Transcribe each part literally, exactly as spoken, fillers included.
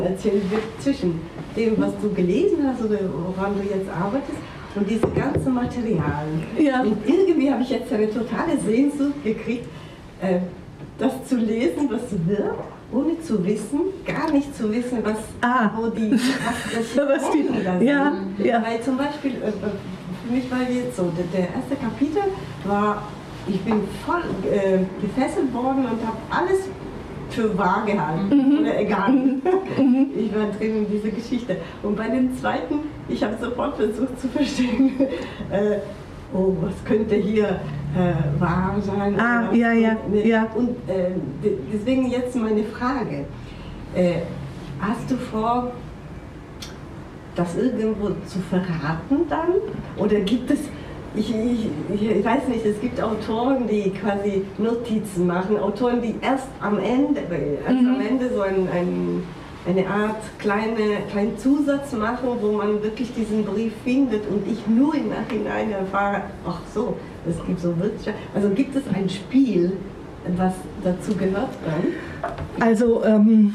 Erzählen wird zwischen dem, was du gelesen hast oder woran du jetzt arbeitest und diese ganzen Materialien. Ja. Und irgendwie habe ich jetzt eine totale Sehnsucht gekriegt, äh, das zu lesen, was wird, ohne zu wissen, gar nicht zu wissen, was, ah. wo die, was, was die, da ja, sind. ja. Weil zum Beispiel, äh, für mich war jetzt so, der, der erste Kapitel war, ich bin voll äh, gefesselt worden und habe alles für wahr gehalten, mhm. oder egal. Mhm. Ich war drin in dieser Geschichte. Und bei dem zweiten, ich habe sofort versucht zu verstehen, äh, oh, was könnte hier äh, wahr sein? Ah, ja, ja, und, ja. Und äh, deswegen jetzt meine Frage. Äh, hast du vor, das irgendwo zu verraten dann? Oder gibt es, Ich, ich, ich weiß nicht, es gibt Autoren, die quasi Notizen machen, Autoren, die erst am Ende, erst mhm. am Ende so ein, ein, eine Art kleine, kleinen Zusatz machen, wo man wirklich diesen Brief findet und ich nur im Nachhinein erfahre, ach so, es gibt so wirklich, also gibt es ein Spiel, was dazu gehört dann? Also, ähm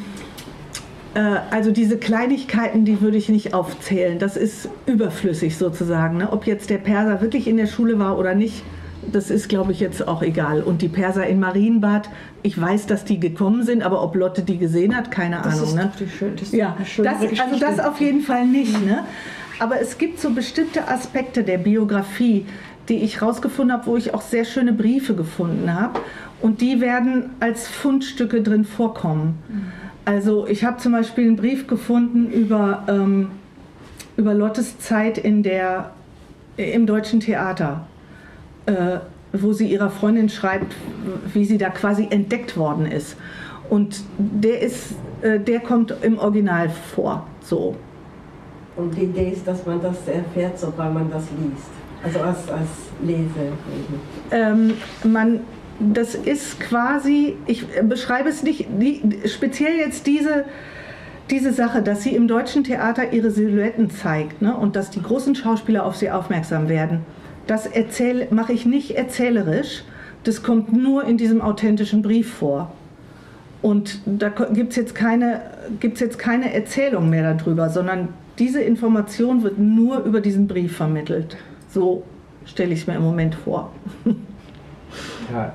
Also diese Kleinigkeiten, die würde ich nicht aufzählen. Das ist überflüssig sozusagen. Ne? Ob jetzt der Perser wirklich in der Schule war oder nicht, das ist, glaube ich, jetzt auch egal. Und die Perser in Marienbad, ich weiß, dass die gekommen sind, aber ob Lotte die gesehen hat, keine das Ahnung. Ist ne? doch schön, das ist ja, eine schöne das, also das auf jeden Fall nicht. Ne? Aber es gibt so bestimmte Aspekte der Biografie, die ich rausgefunden habe, wo ich auch sehr schöne Briefe gefunden habe. Und die werden als Fundstücke drin vorkommen. Mhm. Also ich habe zum Beispiel einen Brief gefunden über, ähm, über Lottes Zeit in der, im Deutschen Theater, äh, wo sie ihrer Freundin schreibt, wie sie da quasi entdeckt worden ist. Und der, ist, äh, der kommt im Original vor. So. Und die Idee ist, dass man das erfährt, sobald man das liest, also als, als Leser. Ähm, man... Das ist quasi, ich beschreibe es nicht, die, speziell jetzt diese, diese Sache, dass sie im Deutschen Theater ihre Silhouetten zeigt, ne, und dass die großen Schauspieler auf sie aufmerksam werden. Das erzähl, mache ich nicht erzählerisch, das kommt nur in diesem authentischen Brief vor. Und da gibt es jetzt keine, gibt's jetzt keine Erzählung mehr darüber, sondern diese Information wird nur über diesen Brief vermittelt. So stelle ich es mir im Moment vor. Ja,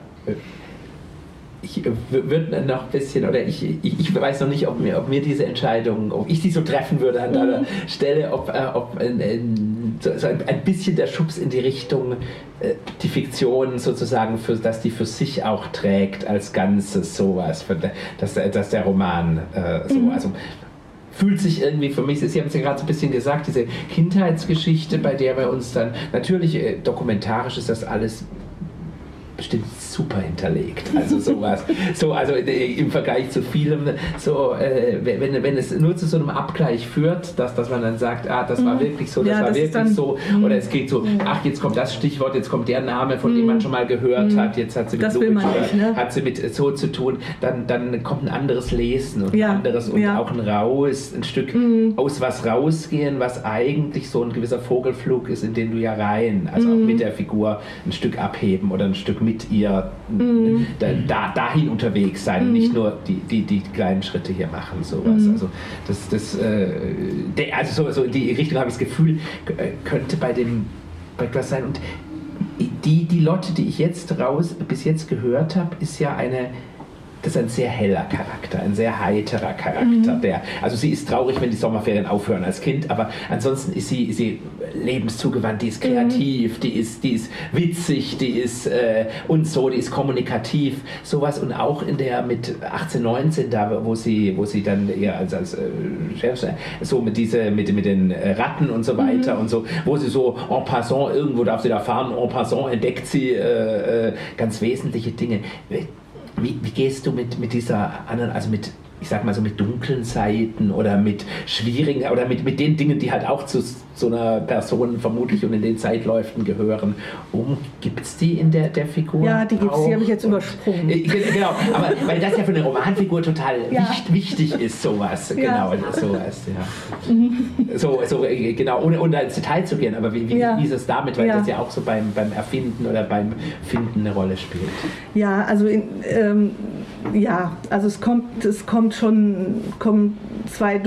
ich würde noch ein bisschen, oder ich, ich, ich weiß noch nicht, ob mir, ob mir diese Entscheidung, ob ich die so treffen würde an deiner mhm. Stelle, ob, äh, ob ein, ein, so ein bisschen der Schubs in die Richtung, äh, die Fiktion sozusagen, für, dass die für sich auch trägt als Ganzes, sowas, für, dass, dass der Roman äh, so, mhm. also fühlt sich irgendwie für mich, Sie haben es ja gerade so ein bisschen gesagt, diese Kindheitsgeschichte, bei der wir uns dann, natürlich äh, dokumentarisch ist das alles bestimmt super hinterlegt, also sowas, so, also im Vergleich zu vielem, so, äh, wenn, wenn es nur zu so einem Abgleich führt, dass, dass man dann sagt, ah, das war wirklich so, das ja, war das wirklich dann, so, oder es geht so, ach, jetzt kommt das Stichwort, jetzt kommt der Name, von dem man schon mal gehört hat, jetzt hat sie mit Lubitsch, ne? hat sie mit so zu tun, dann, dann kommt ein anderes Lesen und ja, ein anderes und ja. auch ein Raus, ein Stück mhm. aus was rausgehen, was eigentlich so ein gewisser Vogelflug ist, in den du ja rein, also mhm. auch mit der Figur ein Stück abheben oder ein Stück mit ihr mm. da, da, dahin unterwegs sein, mm. nicht nur die, die, die kleinen Schritte hier machen, sowas. Mm. Also das, das, äh, der, also so, so in die Richtung habe ich das Gefühl, könnte bei dem bei etwas sein. Und die, die Lotte, die ich jetzt raus bis jetzt gehört habe, ist ja eine, das ist ein sehr heller Charakter, ein sehr heiterer Charakter. Mhm. Der, also sie ist traurig, wenn die Sommerferien aufhören als Kind, aber ansonsten ist sie, ist sie lebenszugewandt, die ist kreativ, mhm. die, ist, die ist witzig, die ist äh, und so, die ist kommunikativ, sowas. Und auch in der mit achtzehn, neunzehn, da wo sie, wo sie dann eher als, als äh, so mit, diese, mit, mit den Ratten und so weiter mhm. und so, wo sie so en passant, irgendwo darf sie da fahren, en passant entdeckt sie äh, äh, ganz wesentliche Dinge. Wie, wie gehst du mit, mit dieser anderen, also mit, ich sag mal so mit dunklen Seiten oder mit schwierigen, oder mit, mit den Dingen, die halt auch zu so einer Person vermutlich und in den Zeitläufen gehören, um? Gibt es die in der, der Figur? Ja, die gibt es, die habe ich jetzt übersprungen. Äh, genau, aber weil das ja für eine Romanfigur total ja. wichtig, wichtig ist, sowas. Ja. Genau, sowas, ja. Mhm. So, so, genau, ohne, ohne ins Detail zu gehen, aber wie, wie, ja. wie ist es damit, weil ja. das ja auch so beim, beim Erfinden oder beim Finden eine Rolle spielt? Ja, also in, ähm, ja, also es kommt, es kommt schon, kommen zwei